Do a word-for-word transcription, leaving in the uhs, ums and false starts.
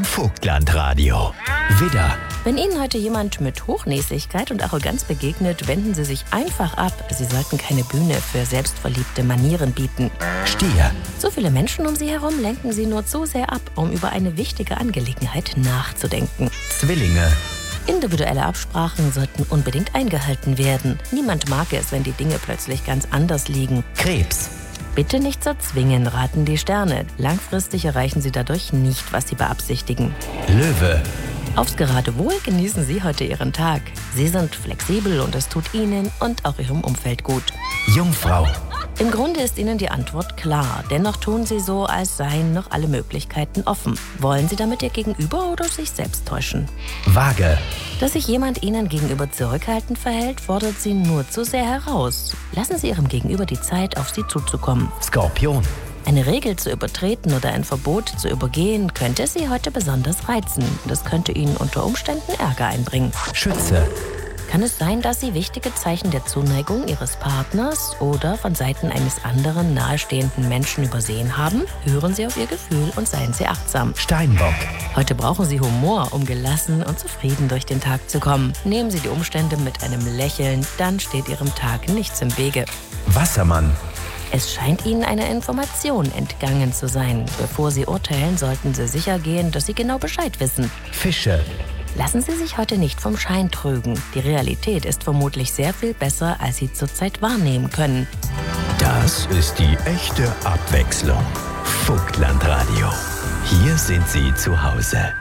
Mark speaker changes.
Speaker 1: Vogtlandradio. Widder.
Speaker 2: Wenn Ihnen heute jemand mit Hochnäsigkeit und Arroganz begegnet, wenden Sie sich einfach ab. Sie sollten keine Bühne für selbstverliebte Manieren bieten.
Speaker 1: Stier.
Speaker 2: So viele Menschen um Sie herum lenken Sie nur zu sehr ab, um über eine wichtige Angelegenheit nachzudenken.
Speaker 1: Zwillinge.
Speaker 2: Individuelle Absprachen sollten unbedingt eingehalten werden. Niemand mag es, wenn die Dinge plötzlich ganz anders liegen.
Speaker 1: Krebs.
Speaker 2: Bitte nicht erzwingen, raten die Sterne. Langfristig erreichen Sie dadurch nicht, was Sie beabsichtigen.
Speaker 1: Löwe.
Speaker 2: Aufs Geratewohl genießen Sie heute Ihren Tag. Sie sind flexibel und es tut Ihnen und auch Ihrem Umfeld gut.
Speaker 1: Jungfrau.
Speaker 2: Im Grunde ist Ihnen die Antwort klar. Dennoch tun Sie so, als seien noch alle Möglichkeiten offen. Wollen Sie damit Ihr Gegenüber oder sich selbst täuschen?
Speaker 1: Waage.
Speaker 2: Dass sich jemand Ihnen gegenüber zurückhaltend verhält, fordert Sie nur zu sehr heraus. Lassen Sie Ihrem Gegenüber die Zeit, auf Sie zuzukommen.
Speaker 1: Skorpion.
Speaker 2: Eine Regel zu übertreten oder ein Verbot zu übergehen, könnte Sie heute besonders reizen. Das könnte Ihnen unter Umständen Ärger einbringen.
Speaker 1: Schütze.
Speaker 2: Kann es sein, dass Sie wichtige Zeichen der Zuneigung Ihres Partners oder von Seiten eines anderen nahestehenden Menschen übersehen haben? Hören Sie auf Ihr Gefühl und seien Sie achtsam.
Speaker 1: Steinbock.
Speaker 2: Heute brauchen Sie Humor, um gelassen und zufrieden durch den Tag zu kommen. Nehmen Sie die Umstände mit einem Lächeln, dann steht Ihrem Tag nichts im Wege.
Speaker 1: Wassermann.
Speaker 2: Es scheint Ihnen eine Information entgangen zu sein. Bevor Sie urteilen, sollten Sie sicher gehen, dass Sie genau Bescheid wissen.
Speaker 1: Fische.
Speaker 2: Lassen Sie sich heute nicht vom Schein trügen. Die Realität ist vermutlich sehr viel besser, als Sie zurzeit wahrnehmen können.
Speaker 1: Das ist die echte Abwechslung. Vogtlandradio. Hier sind Sie zu Hause.